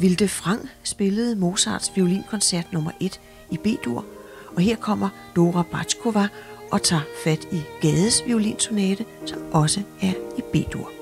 Vilde Frang spillede Mozarts violinkoncert nummer 1 i B-dur, og her kommer Dora Batskova og tager fat i Gades violinsonate, som også er i B-dur.